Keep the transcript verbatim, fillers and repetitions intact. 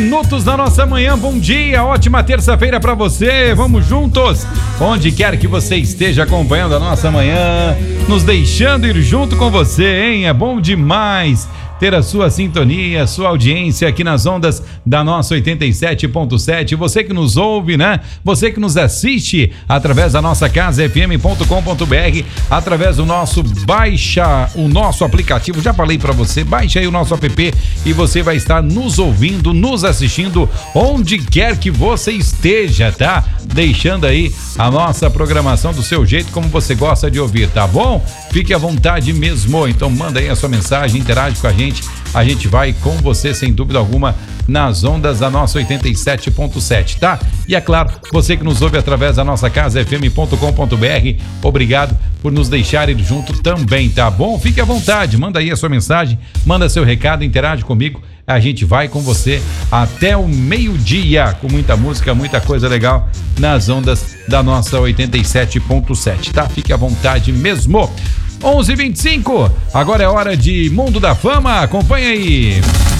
Minutos da nossa manhã, bom dia, ótima terça-feira pra você, vamos juntos, onde quer que você esteja acompanhando a nossa manhã, nos deixando ir junto com você, hein, é bom demais ter a sua sintonia, a sua audiência aqui nas ondas da nossa oitenta e sete ponto sete, você que nos ouve, né? Você que nos assiste através da nossa casa f m ponto com ponto b r, através do nosso, baixa o nosso aplicativo, já falei pra você, baixa aí o nosso app e você vai estar nos ouvindo, nos assistindo, onde quer que você esteja, tá? Deixando aí a nossa programação do seu jeito, como você gosta de ouvir, tá bom? Fique à vontade mesmo, então manda aí a sua mensagem, interage com a gente. A gente vai com você, sem dúvida alguma, nas ondas da nossa oitenta e sete ponto sete, tá? E é claro, você que nos ouve através da nossa casa f m ponto com ponto b r, obrigado por nos deixar ir junto também, tá bom? Fique à vontade, manda aí a sua mensagem, manda seu recado, interage comigo. A gente vai com você até o meio-dia, com muita música, muita coisa legal nas ondas da nossa oitenta e sete ponto sete, tá? Fique à vontade mesmo. onze e vinte e cinco, agora é hora de Mundo da Fama, acompanha aí.